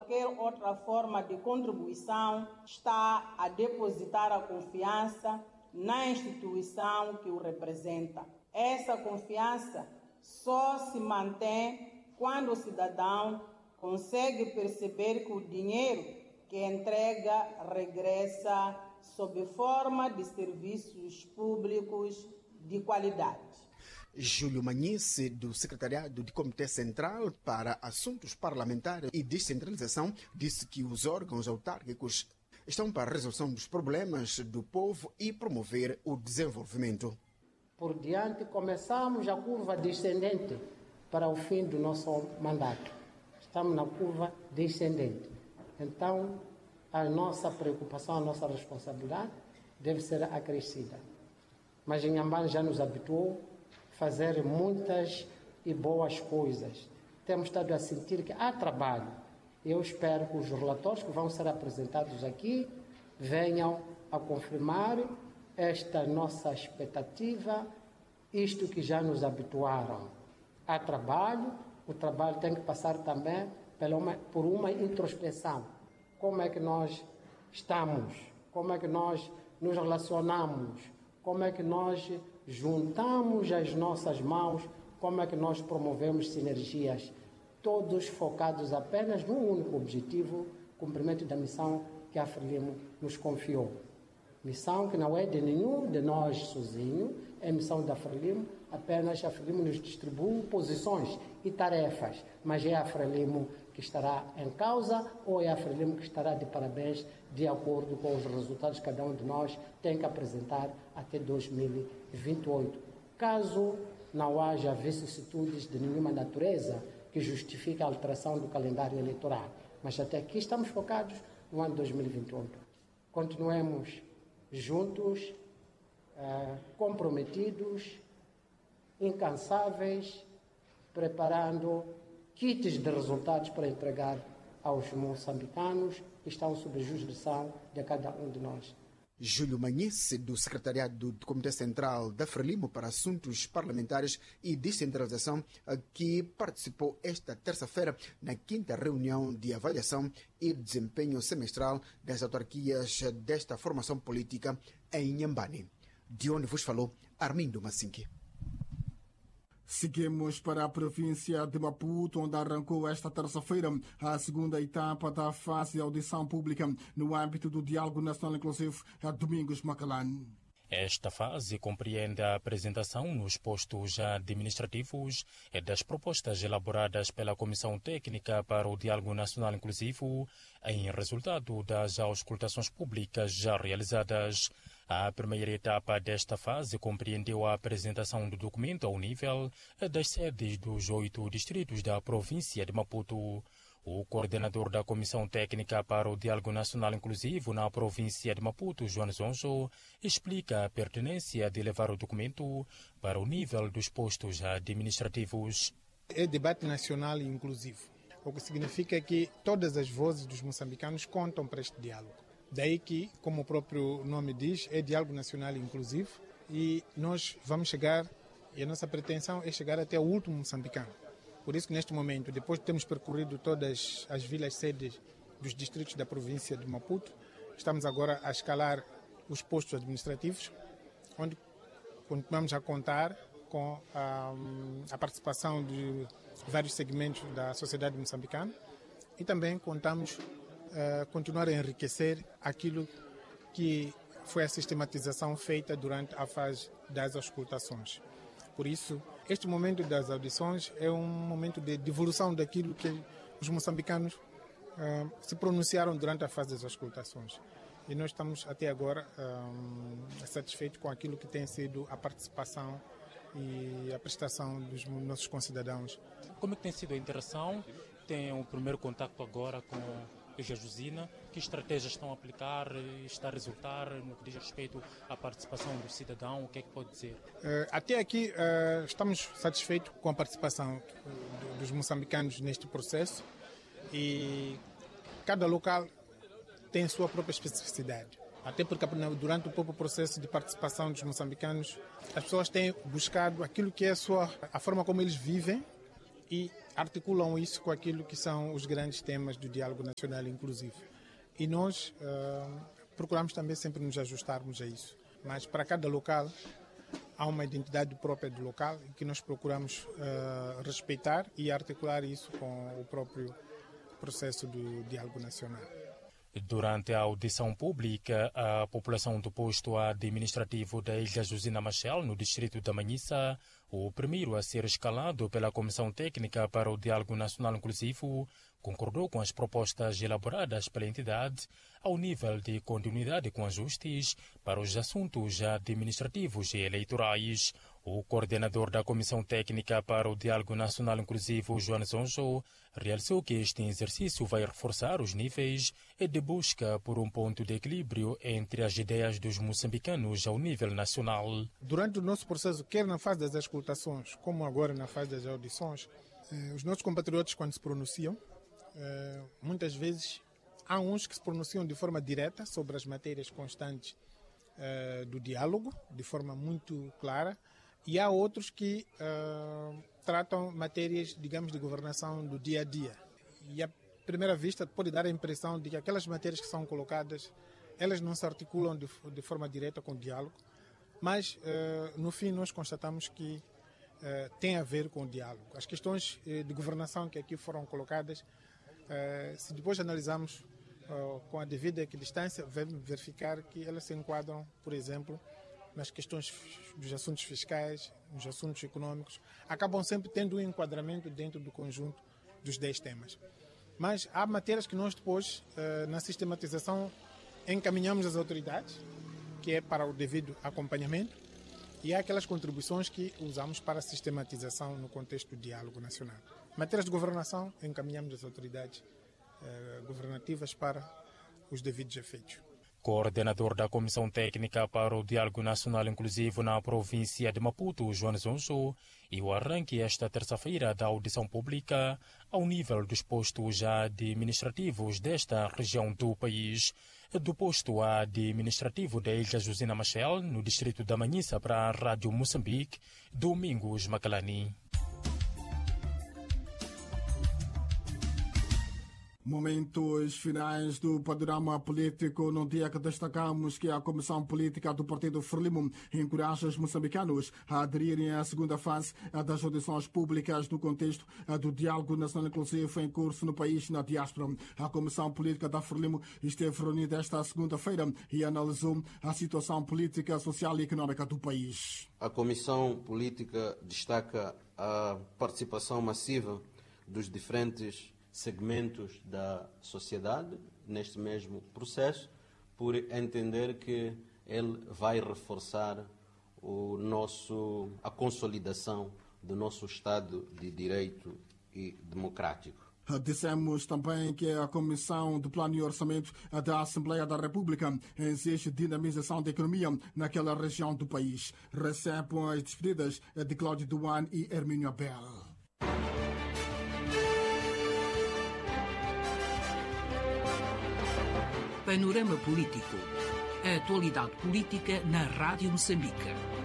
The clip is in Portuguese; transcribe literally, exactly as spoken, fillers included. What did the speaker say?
Qualquer outra forma de contribuição está a depositar a confiança na instituição que o representa. Essa confiança só se mantém quando o cidadão consegue perceber que o dinheiro que entrega regressa sob forma de serviços públicos de qualidade. Júlio Manhice, do Secretariado de Comitê Central para Assuntos Parlamentares e Descentralização, disse que os órgãos autárquicos estão para a resolução dos problemas do povo e promover o desenvolvimento. Por diante, começamos a curva descendente para o fim do nosso mandato. Estamos na curva descendente. Então, a nossa preocupação, a nossa responsabilidade deve ser acrescida. Mas Inhambane já nos habituou a fazer muitas e boas coisas. Temos estado a sentir que há trabalho. Eu espero que os relatórios que vão ser apresentados aqui venham a confirmar esta nossa expectativa, isto que já nos habituaram. Há trabalho, o trabalho tem que passar também por uma introspeção. Como é que nós estamos? Como é que nós nos relacionamos? Como é que nós juntamos as nossas mãos? Como é que nós promovemos sinergias? Todos focados apenas num único objetivo, cumprimento da missão que a Frelimo nos confiou. Missão que não é de nenhum de nós sozinho, é missão da Frelimo, apenas a Frelimo nos distribui posições e tarefas, mas é a Frelimo que estará em causa ou é a Frelimo que estará de parabéns de acordo com os resultados que cada um de nós tem que apresentar até dois mil e vinte e oito. Caso não haja vicissitudes de nenhuma natureza que justifique a alteração do calendário eleitoral. Mas até aqui estamos focados no ano dois mil e vinte e oito. Continuemos juntos, eh, comprometidos, incansáveis, preparando kits de resultados para entregar aos moçambicanos que estão sob jurisdição de cada um de nós. Júlio Manhice, do Secretariado do Comitê Central da Frelimo para Assuntos Parlamentares e Descentralização, que participou esta terça-feira na quinta reunião de avaliação e desempenho semestral das autarquias desta formação política em Inhambane. De onde vos falou Armindo Massinki. Seguimos para a província de Maputo, onde arrancou esta terça-feira a segunda etapa da fase de audição pública no âmbito do Diálogo Nacional Inclusivo a Domingos Macalane. Esta fase compreende a apresentação nos postos administrativos das propostas elaboradas pela Comissão Técnica para o Diálogo Nacional Inclusivo em resultado das auscultações públicas já realizadas. A primeira etapa desta fase compreendeu a apresentação do documento ao nível das sedes dos oito distritos da província de Maputo. O coordenador da Comissão Técnica para o Diálogo Nacional Inclusivo na província de Maputo, João Zonzo, explica a pertinência de levar o documento para o nível dos postos administrativos. É debate nacional e inclusivo, o que significa que todas as vozes dos moçambicanos contam para este diálogo. Daí que, como o próprio nome diz, é diálogo nacional e inclusivo e nós vamos chegar, e a nossa pretensão é chegar até o último moçambicano. Por isso que neste momento, depois de termos percorrido todas as vilas sedes dos distritos da província de Maputo, estamos agora a escalar os postos administrativos, onde continuamos a contar com a, a participação de vários segmentos da sociedade moçambicana e também contamos a continuar a enriquecer aquilo que foi a sistematização feita durante a fase das auscultações. Por isso, este momento das audições é um momento de devolução daquilo que os moçambicanos uh, se pronunciaram durante a fase das auscultações. E nós estamos até agora uh, satisfeitos com aquilo que tem sido a participação e a prestação dos nossos concidadãos. Como é que tem sido a interação? Tem o primeiro contato agora com a Jejuzina. Que estratégias estão a aplicar? Está a resultar no que diz respeito à participação do cidadão? O que é que pode dizer? Uh, até aqui uh, estamos satisfeitos com a participação dos moçambicanos neste processo e cada local tem sua própria especificidade. Até porque durante o próprio processo de participação dos moçambicanos, as pessoas têm buscado aquilo que é a, sua, a forma como eles vivem e articulam isso com aquilo que são os grandes temas do diálogo nacional inclusivo. E nós uh, procuramos também sempre nos ajustarmos a isso. Mas para cada local há uma identidade própria do local que nós procuramos uh, respeitar e articular isso com o próprio processo do diálogo nacional. Durante a audição pública, a população do posto administrativo da Ilha Josina Machel, no distrito da Manhissa, o primeiro a ser escalado pela Comissão Técnica para o Diálogo Nacional Inclusivo, concordou com as propostas elaboradas pela entidade ao nível de continuidade com ajustes para os assuntos administrativos e eleitorais. O coordenador da Comissão Técnica para o Diálogo Nacional Inclusivo, João Zonzo, realçou que este exercício vai reforçar os níveis de busca por um ponto de equilíbrio entre as ideias dos moçambicanos ao nível nacional. Durante o nosso processo, quer na fase das escutações, como agora na fase das audições, eh, os nossos compatriotas, quando se pronunciam, eh, muitas vezes há uns que se pronunciam de forma direta sobre as matérias constantes eh, do diálogo, de forma muito clara, e há outros que uh, tratam matérias, digamos, de governação do dia a dia. E à primeira vista pode dar a impressão de que aquelas matérias que são colocadas, elas não se articulam de, de forma direta com o diálogo, mas uh, no fim nós constatamos que uh, tem a ver com o diálogo. As questões uh, de governação que aqui foram colocadas, uh, se depois analisarmos uh, com a devida equidistância, vamos verificar que elas se enquadram, por exemplo, nas questões dos assuntos fiscais, nos assuntos econômicos, acabam sempre tendo um enquadramento dentro do conjunto dos dez temas. Mas há matérias que nós depois, na sistematização, encaminhamos às autoridades, que é para o devido acompanhamento, e há aquelas contribuições que usamos para a sistematização no contexto do diálogo nacional. Matérias de governação, encaminhamos às autoridades governativas para os devidos efeitos. Coordenador da Comissão Técnica para o Diálogo Nacional Inclusivo na província de Maputo, João Zonzo, e o arranque esta terça-feira da audição pública ao nível dos postos administrativos desta região do país. Do posto administrativo da Ilha Josina Machel, no distrito da Manhissa, para a Rádio Moçambique, Domingos Macalani. Momentos finais do panorama político, no dia que destacamos que a Comissão Política do Partido Frelimo encoraja os moçambicanos a aderirem à segunda fase das audições públicas no contexto do diálogo nacional inclusivo em curso no país e na diáspora. A Comissão Política da Frelimo esteve reunida esta segunda-feira e analisou a situação política, social e económica do país. A Comissão Política destaca a participação massiva dos diferentes segmentos da sociedade neste mesmo processo, por entender que ele vai reforçar o nosso, a consolidação do nosso Estado de Direito e democrático. Dissemos também que a Comissão de Plano e Orçamento da Assembleia da República exige dinamização da economia naquela região do país. Recebe as despedidas de Cláudio Duan e Hermínio Abel. Panorama Político. A atualidade política na Rádio Moçambique.